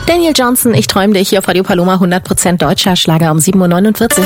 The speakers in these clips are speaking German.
Daniel Johnston, ich träume dich, hier auf Radio Paloma, 100% deutscher Schlager um 7.49 Uhr.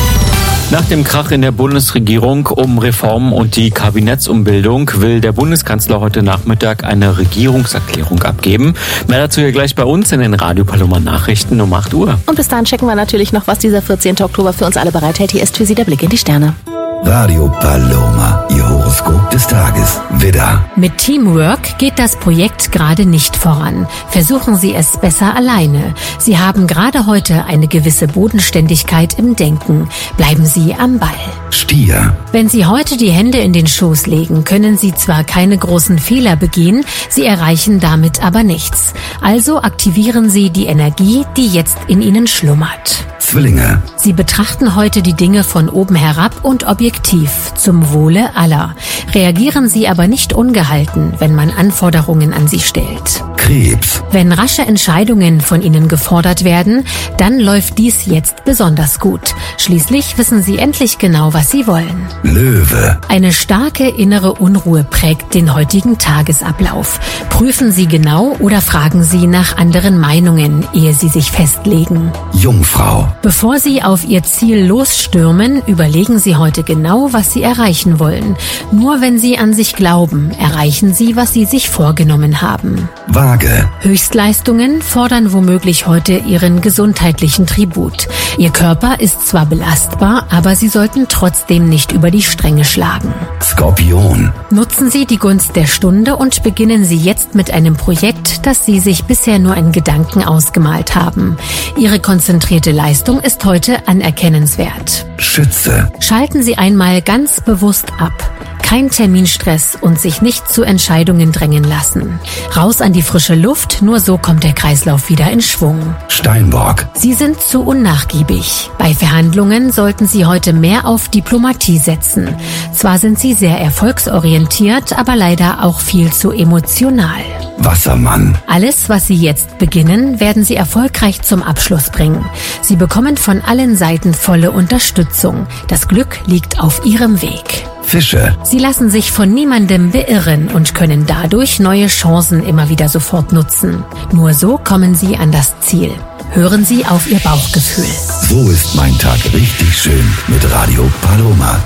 Nach dem Krach in der Bundesregierung um Reformen und die Kabinettsumbildung will der Bundeskanzler heute Nachmittag eine Regierungserklärung abgeben. Mehr dazu hier gleich bei uns in den Radio Paloma Nachrichten um 8 Uhr. Und bis dahin checken wir natürlich noch, was dieser 14. Oktober für uns alle bereithält. Hier ist für Sie der Blick in die Sterne. Radio Paloma, Ihr Horoskop des Tages. Widder. Mit Teamwork geht das Projekt gerade nicht voran. Versuchen Sie es besser alleine. Sie haben gerade heute eine gewisse Bodenständigkeit im Denken. Bleiben Sie am Ball. Stier. Wenn Sie heute die Hände in den Schoß legen, können Sie zwar keine großen Fehler begehen, Sie erreichen damit aber nichts. Also aktivieren Sie die Energie, die jetzt in Ihnen schlummert. Zwillinge. Sie betrachten heute die Dinge von oben herab und objektiv, zum Wohle aller. Reagieren Sie aber nicht ungehalten, wenn man Anforderungen an Sie stellt. Krebs. Wenn rasche Entscheidungen von Ihnen gefordert werden, dann läuft dies jetzt besonders gut. Schließlich wissen Sie endlich genau, was Sie wollen. Löwe. Eine starke innere Unruhe prägt den heutigen Tagesablauf. Prüfen Sie genau oder fragen Sie nach anderen Meinungen, ehe Sie sich festlegen. Jungfrau. Bevor Sie auf Ihr Ziel losstürmen, überlegen Sie heute genau, was Sie erreichen wollen. Nur wenn Sie an sich glauben, erreichen Sie, was Sie sich vorgenommen haben. Waage. Höchstleistungen fordern womöglich heute Ihren gesundheitlichen Tribut. Ihr Körper ist zwar belastbar, aber Sie sollten trotzdem nicht über die Stränge schlagen. Skorpion. Nutzen Sie die Gunst der Stunde und beginnen Sie jetzt mit einem Projekt, das Sie sich bisher nur in Gedanken ausgemalt haben. Ihre konzentrierte Leistung ist heute anerkennenswert. Schütze. Schalten Sie einmal ganz bewusst ab. Kein Terminstress und sich nicht zu Entscheidungen drängen lassen. Raus an die frische Luft, nur so kommt der Kreislauf wieder in Schwung. Steinbock. Sie sind zu unnachgiebig. Bei Verhandlungen sollten Sie heute mehr auf Diplomatie setzen. Zwar sind Sie sehr erfolgsorientiert, aber leider auch viel zu emotional. Wassermann. Alles, was Sie jetzt beginnen, werden Sie erfolgreich zum Abschluss bringen. Sie bekommen von allen Seiten volle Unterstützung. Das Glück liegt auf Ihrem Weg. Fische. Sie lassen sich von niemandem beirren und können dadurch neue Chancen immer wieder sofort nutzen. Nur so kommen Sie an das Ziel. Hören Sie auf Ihr Bauchgefühl. So ist mein Tag richtig schön mit Radio Paloma.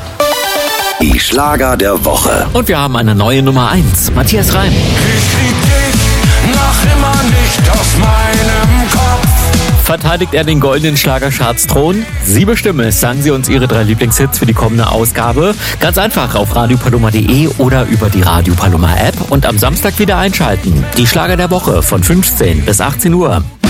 Die Schlager der Woche. Und wir haben eine neue Nummer 1. Matthias Reim. Ich krieg dich noch immer nicht aus meinem Kopf. Verteidigt er den goldenen Schlagercharts-Thron? Sie bestimmen es. Sagen Sie uns Ihre 3 Lieblingshits für die kommende Ausgabe. Ganz einfach auf radiopaloma.de oder über die Radio Paloma App und am Samstag wieder einschalten. Die Schlager der Woche von 15 bis 18 Uhr.